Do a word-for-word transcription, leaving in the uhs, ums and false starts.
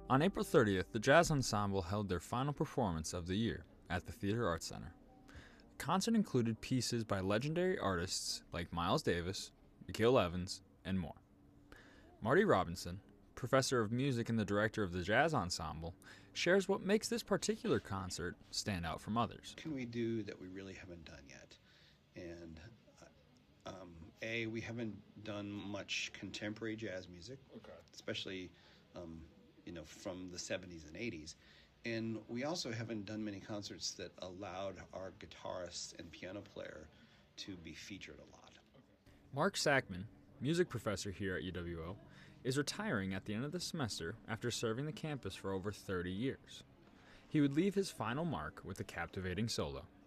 On April thirtieth, the Jazz Ensemble held their final performance of the year at the Theater Arts Center. The concert included pieces by legendary artists like Miles Davis, McKeel Evans, and more. Marty Robinson, professor of music and the director of the Jazz Ensemble, shares what makes this particular concert stand out from others. What can we do that we really haven't done yet? And um, A, we haven't done much contemporary jazz music, okay. especially um, you know, from the seventies and eighties. And we also haven't done many concerts that allowed our guitarist and piano player to be featured a lot. Mark Sackman, music professor here at U W O, is retiring at the end of the semester after serving the campus for over thirty years. He would leave his final mark with a captivating solo.